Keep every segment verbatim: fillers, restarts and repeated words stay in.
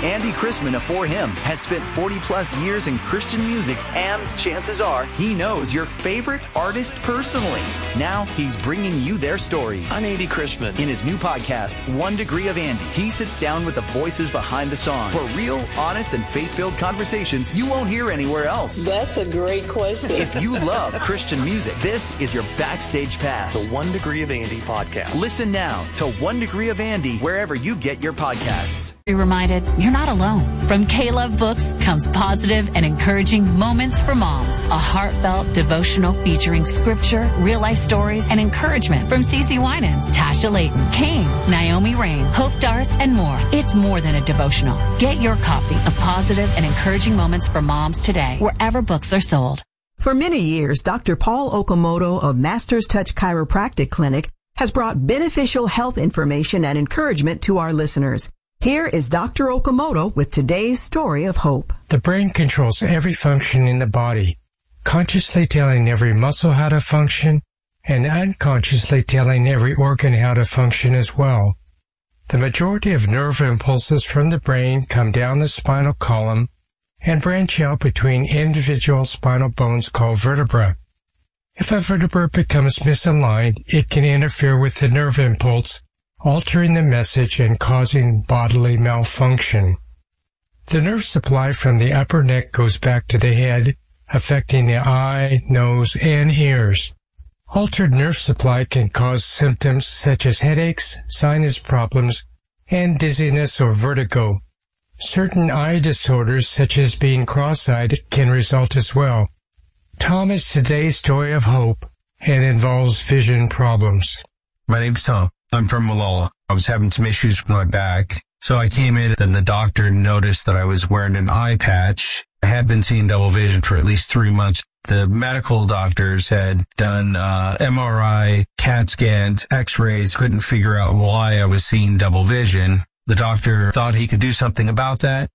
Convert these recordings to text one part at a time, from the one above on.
Andy Chrisman afore him has spent forty plus years in Christian music, and chances are he knows your favorite artist personally. Now he's bringing you their stories. I'm Andy Chrisman. In his new podcast, One Degree of Andy, he sits down with the voices behind the songs for real, honest, and faith-filled conversations you won't hear anywhere else. That's a great question. If you love Christian music, this is your backstage pass. The One Degree of Andy podcast. Listen now to One Degree of Andy wherever you get your podcasts. Be reminded you're not alone. From K-Love Books comes positive and encouraging moments for moms. A heartfelt devotional featuring scripture, real-life stories, and encouragement from Cece Winans, Tasha Layton, Kane, Naomi Rain, Hope Darst, and more. It's more than a devotional. Get your copy of Positive and Encouraging Moments for Moms today, wherever books are sold. For many years, Doctor Paul Okamoto of Masters Touch Chiropractic Clinic has brought beneficial health information and encouragement to our listeners. Here is Doctor Okamoto with today's story of hope. The brain controls every function in the body, consciously telling every muscle how to function and unconsciously telling every organ how to function as well. The majority of nerve impulses from the brain come down the spinal column and branch out between individual spinal bones called vertebrae. If a vertebra becomes misaligned, it can interfere with the nerve impulse, altering the message and causing bodily malfunction. The nerve supply from the upper neck goes back to the head, affecting the eye, nose, and ears. Altered nerve supply can cause symptoms such as headaches, sinus problems, and dizziness or vertigo. Certain eye disorders, such as being cross-eyed, can result as well. Tom is today's story of hope and involves vision problems. My name's Tom. I'm from Malala. I was having some issues with my back, so I came in and the doctor noticed that I was wearing an eye patch. I had been seeing double vision for at least three months. The medical doctors had done uh, M R I, CAT scans, x-rays, couldn't figure out why I was seeing double vision. The doctor thought he could do something about that.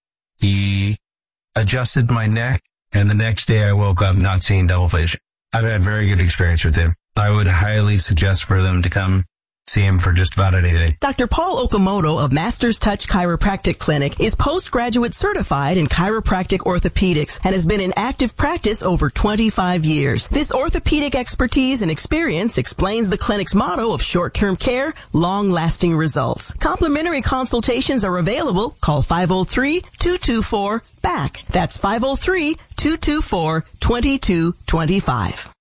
He adjusted my neck, and the next day I woke up not seeing double vision. I've had very good experience with him. I would highly suggest for them to come see him for just about anything. Doctor Paul Okamoto of Masters Touch Chiropractic Clinic is postgraduate certified in chiropractic orthopedics and has been in active practice over twenty-five years. This orthopedic expertise and experience explains the clinic's motto of short-term care, long-lasting results. Complimentary consultations are available. Call five oh three, two two four, B A C K. That's five oh three, two two four, two two two five.